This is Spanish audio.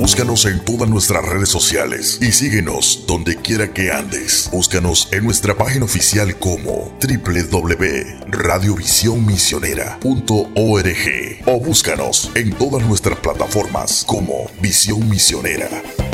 Búscanos en todas nuestras redes sociales y síguenos donde quiera que andes. Búscanos en nuestra página oficial como www.radiovisionmisionera.org o búscanos en todas nuestras plataformas como Visión Misionera.